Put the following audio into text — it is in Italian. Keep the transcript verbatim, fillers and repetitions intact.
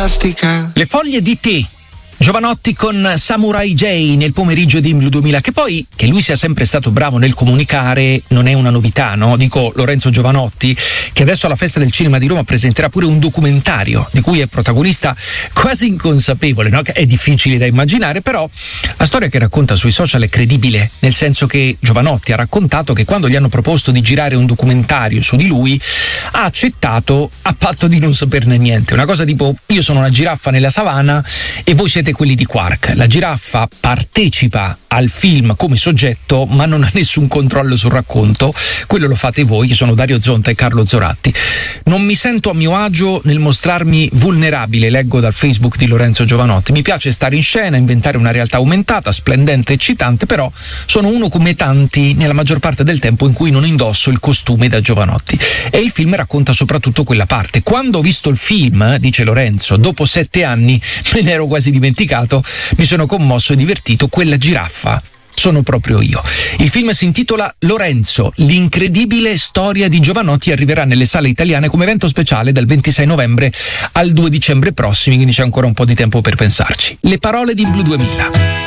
plastica. Le foglie di tè. Giovanotti con Samurai J nel pomeriggio di Blu duemila, che poi, che lui sia sempre stato bravo nel comunicare non è una novità, no? Dico Lorenzo Giovanotti, che adesso alla Festa del Cinema di Roma presenterà pure un documentario di cui è protagonista quasi inconsapevole, no? Che è difficile da immaginare, però la storia che racconta sui social è credibile, nel senso che Giovanotti ha raccontato che quando gli hanno proposto di girare un documentario su di lui ha accettato a patto di non saperne niente, una cosa tipo: io sono una giraffa nella savana e voi siete quelli di Quark. La giraffa partecipa al film come soggetto ma non ha nessun controllo sul racconto, quello lo fate voi, che sono Dario Zonta e Carlo Zoratti. Non mi sento a mio agio nel mostrarmi vulnerabile, leggo dal Facebook di Lorenzo Giovanotti. Mi piace stare in scena, inventare una realtà aumentata, splendente e eccitante, però sono uno come tanti nella maggior parte del tempo in cui non indosso il costume da Giovanotti. E il film racconta soprattutto quella parte. Quando ho visto il film, dice Lorenzo, dopo sette anni me ne ero quasi dimenticato, mi sono commosso e divertito, quella giraffa sono proprio io. Il film si intitola Lorenzo, l'incredibile storia di Giovanotti, arriverà nelle sale italiane come evento speciale dal ventisei novembre al due dicembre prossimi, quindi c'è ancora un po' di tempo per pensarci. Le parole di Blu duemila.